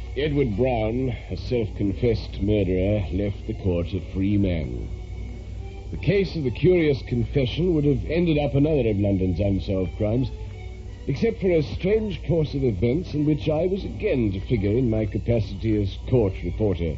Edward Brown, a self-confessed murderer, left the court a free man. The case of the curious confession would have ended up another of London's unsolved crimes, except for a strange course of events in which I was again to figure in my capacity as court reporter.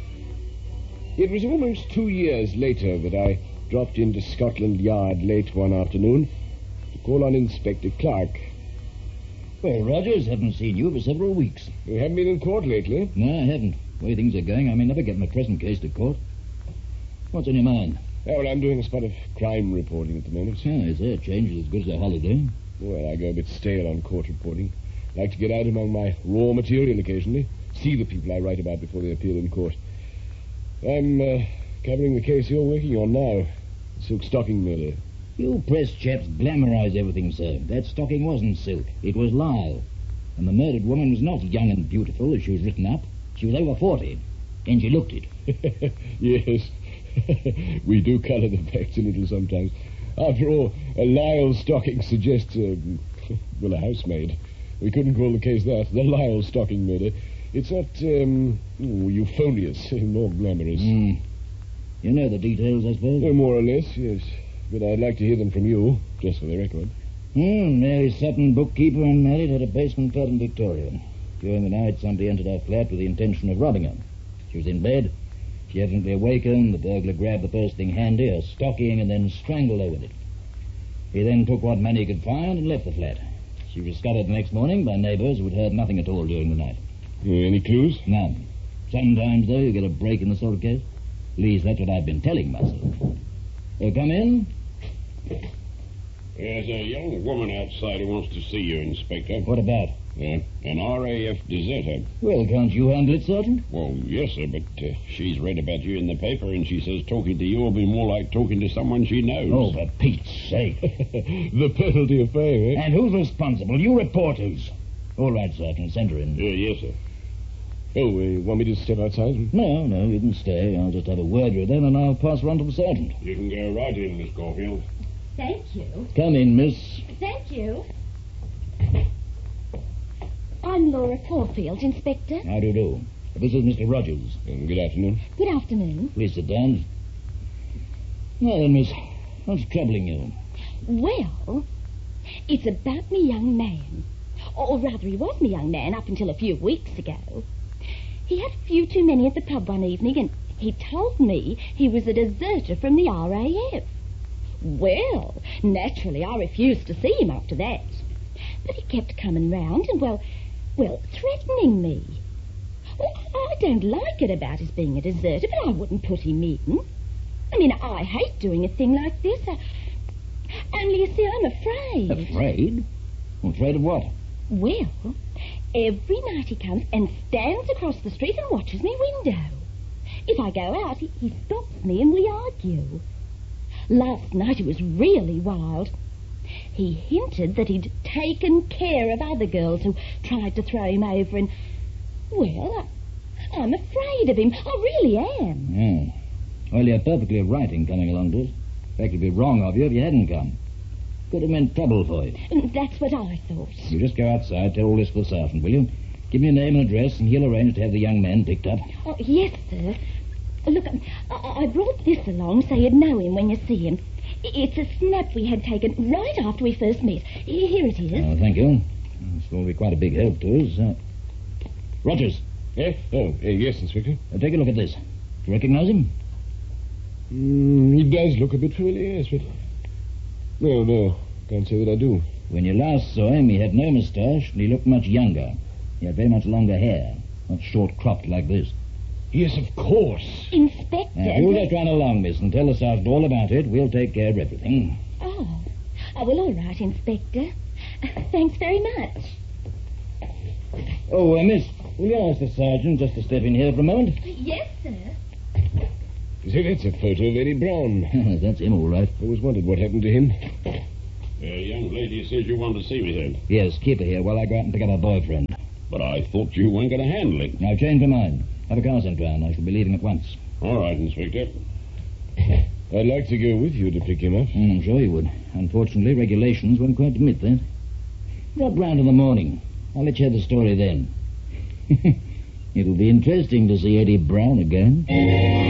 It was almost 2 years later that I dropped into Scotland Yard late one afternoon to call on Inspector Clark. Well, Rogers, haven't seen you for several weeks. You haven't been in court lately? No, I haven't. The way things are going, I may never get my present case to court. What's on your mind? Oh, well, I'm doing a spot of crime reporting at the moment. Oh, is there a change as good as a holiday? Well, I go a bit stale on court reporting. Like to get out among my raw material occasionally. See the people I write about before they appear in court. I'm covering the case you're working on now. Silk stocking murder. You press chaps glamorize everything, sir. That stocking wasn't silk. It was Lyle. And the murdered woman was not young and beautiful as she was written up. She was over 40. And she looked it. Yes. We do colour the facts a little sometimes. After all, a Lyle stocking suggests a housemaid. We couldn't call the case that. The Lyle stocking murder. It's not, euphonious, more glamorous. You know the details, I suppose? More or less, yes. But I'd like to hear them from you, just for the record. Mary Sutton, bookkeeper and married, had a basement flat in Victoria. During the night, somebody entered her flat with the intention of robbing her. She was in bed. She evidently awakened. The burglar grabbed the first thing handy, a stocking, and then strangled her with it. He then took what money he could find and left the flat. She was discovered the next morning by neighbours who had heard nothing at all during the night. Any clues? None. Sometimes, though, you get a break in the sort of case. At least that's what I've been telling myself. Come in. There's a young woman outside who wants to see you, Inspector. What about? An RAF deserter. Well, can't you handle it, Sergeant? Well, yes, sir, but she's read about you in the paper, and she says talking to you will be more like talking to someone she knows. Oh, for Pete's sake. The penalty of fame, eh? And who's responsible? You reporters. All right, Sergeant, send her in. Yes, sir. Oh, want me to step outside? No, you can stay. I'll just have a word with her, and I'll pass her on to the sergeant. You can go right in, Miss Caulfield. Thank you. Come in, miss. Thank you. I'm Laura Caulfield, Inspector. How do you do? This is Mr. Rogers. Good afternoon. Good afternoon. Please sit down. Now then, miss, what's troubling you? Well, it's about me young man. Or rather, he was my young man up until a few weeks ago. He had a few too many at the pub one evening, and he told me he was a deserter from the RAF. Well, naturally, I refused to see him after that. But he kept coming round and, well, threatening me. Well, I don't like it about his being a deserter, but I wouldn't put him in. I mean, I hate doing a thing like this. Only, you see, I'm afraid. Afraid? Afraid of what? Well, every night he comes and stands across the street and watches me window. If I go out, he stops me and we argue. Last night it was really wild. He hinted that he'd taken care of other girls who tried to throw him over and, well, I'm afraid of him. I really am. Yeah. Well, you're perfectly right in coming along to us. In fact, it'd be wrong of you if you hadn't come. Could have meant trouble for you. That's what I thought. You just go outside, tell all this to the sergeant, will you? Give me a name and address, and he'll arrange to have the young man picked up. Oh, yes, sir. Look, I brought this along so you'd know him when you see him. It's a snap we had taken right after we first met. Here it is. Oh, thank you. This will be quite a big help to us. Rogers. Eh? Oh, yes, Inspector. Take a look at this. Do you recognize him? He does look a bit familiar, yes, but... No, can't say that I do. When you last saw him, he had no moustache, and he looked much younger. He had very much longer hair, not short-cropped like this. Yes, of course. Inspector... Now, if you'll just run along, miss, and tell the sergeant all about it, we'll take care of everything. Oh, well, all right, Inspector. Thanks very much. Oh, miss, will you ask the sergeant just to step in here for a moment? Yes, sir. Say, that's a photo of Eddie Brown. That's him, all right. Always wondered what happened to him. Young lady says you want to see me, sir. Yes, keep her here while I go out and pick up her boyfriend. But I thought you weren't going to handle it. Now, change my mind. Have a car sent round. I shall be leaving at once. All right, Inspector. I'd like to go with you to pick him up. I'm sure you would. Unfortunately, regulations won't quite permit that. Drop round in the morning. I'll let you have the story then. It'll be interesting to see Eddie Brown again.